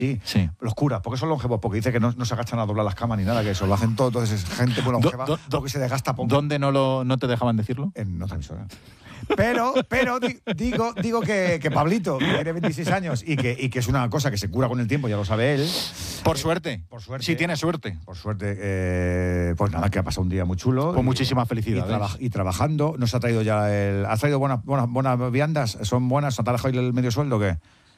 Sí. Los curas, porque son longevos, porque dice que no se agachan a doblar las camas ni nada, que eso lo hacen todo, entonces es gente muy longeva, porque se desgasta poco. ¿Dónde no te dejaban decirlo? En otra emisora. Pero digo que Pablito, que tiene 26 años y que es una cosa que se cura con el tiempo, ya lo sabe él. Por suerte. Sí, tiene suerte. Por suerte, pues nada, que ha pasado un día muy chulo. Con muchísima felicidad. Y trabajando, nos ha traído ya ¿has traído buenas viandas? ¿Son buenas? ¿Te ha dejado el medio sueldo o qué?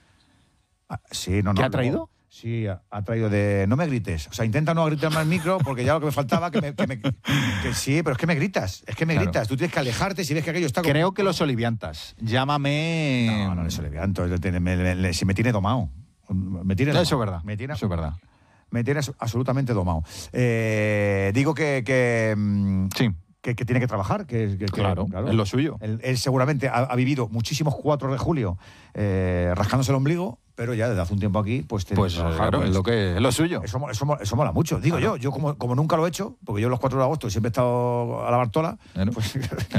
Sí, no. ¿Qué ha traído? Sí, ha traído de... No me grites. O sea, intenta no gritarme al micro porque ya lo que me faltaba que sí, pero es que me gritas. Es que me gritas. Tú tienes que alejarte si ves que aquello está... Creo que los oliviantas. Llámame... No les olivianto. Si me tiene domado. Eso es verdad. Eso es verdad. Me tiene absolutamente domado. Digo que sí. Que tiene que trabajar. Claro, es lo suyo. Él seguramente ha vivido muchísimos 4 de julio rascándose el ombligo, pero ya desde hace un tiempo aquí, pues tiene que trabajar. Claro, es lo suyo. Eso mola mucho. Digo yo como nunca lo he hecho, porque yo los 4 de agosto siempre he estado a la Bartola, pues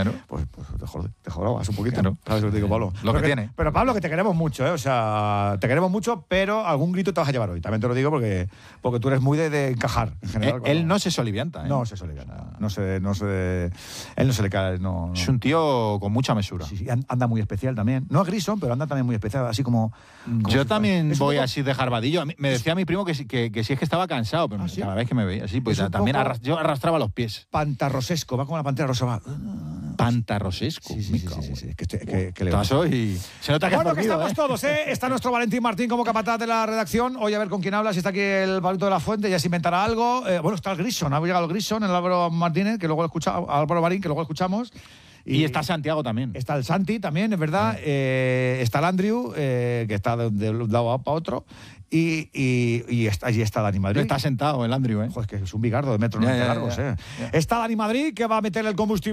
te jorobas un poquito. Claro. ¿Sabes lo que digo, Pablo? Pero Pablo, que te queremos mucho, o sea, te queremos mucho, pero algún grito te vas a llevar hoy. También te lo digo porque tú eres muy de encajar, en general. Él no se solivianta. No se solivianta. Él no se le cae. No. Es un tío con mucha mesura. Sí, anda muy especial también. No es Grison, pero anda también muy especial, así como yo también voy así de jarbadillo. Me decía mi primo que si es que estaba cansado, pero cada vez que me veía así, pues también yo arrastraba los pies. Pantarrosesco, va como la pantera rosa. Pantarrosesco. Sí. Que le pasó y se nota que has dormido, que estamos todos, ¿eh? Está nuestro Valentín Martín como capataz de la redacción. Hoy a ver con quién habla, si está aquí el Pablito de la Fuente, ya se inventará algo. Bueno, está el Grison, ha llegado el Grison, el Álvaro Martínez, que luego lo escuchamos, Álvaro Marín, que luego lo escuchamos. Y está Santiago también. Está el Santi también, es verdad. Está el Andrew, que está de un lado para otro. Y está Dani Madrid. Está sentado el Andrew, ¿eh? Joder, es que es un bigardo de metro 90 largos, ¿eh? Está Dani Madrid, que va a meter el combustible.